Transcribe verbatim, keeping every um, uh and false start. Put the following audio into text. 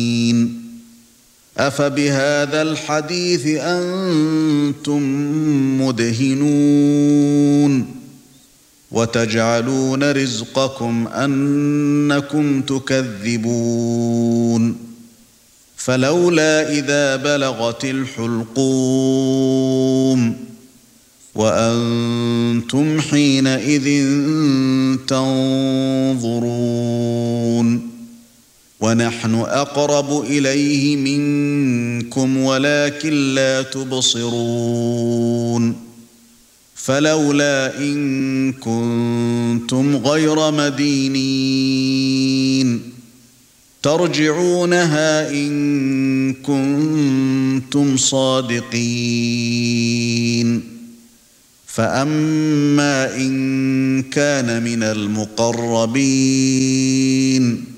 أفبهذا الحديث أنتم مدهنون وتجعلون رزقكم أنكم تكذبون فلولا إذا بلغت الحلقوم وأنتم حينئذ تنظرون ونحن أقرب إليه منكم ولكن لا تبصرون فلولا إن كنتم غير مدينين ترجعونها إن كنتم صادقين فأما إن كان من المقربين